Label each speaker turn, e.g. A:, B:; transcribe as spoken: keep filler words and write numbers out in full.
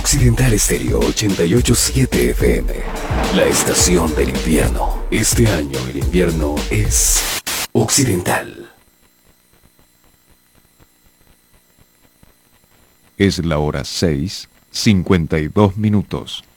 A: Occidental Estéreo ochenta y ocho punto siete F M. La estación del invierno. Este año el invierno es occidental.
B: Es la hora seis, cincuenta y dos minutos.